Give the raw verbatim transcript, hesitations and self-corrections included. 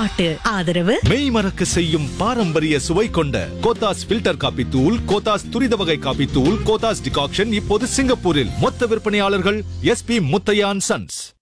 பாட்டு. ஆதரவு மெய் மறக்க செய்யும் பாரம்பரிய சுவை கொண்ட கோத்தாஸ் ஃபில்டர் காபி தூள், கோத்தாஸ் துரித வகை காபி தூள், கோத்தாஸ் டிகாக்ஷன் இப்போது சிங்கப்பூரில் மொத்த விற்பனையாளர்கள் எஸ் பி முத்தையான் சன்ஸ்.